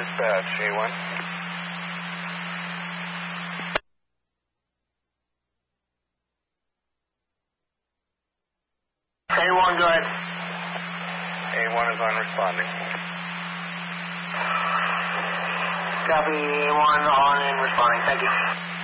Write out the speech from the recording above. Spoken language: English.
dispatch, A1. A1, go ahead. A1 is on responding. Copy, A1 on and responding. Thank you.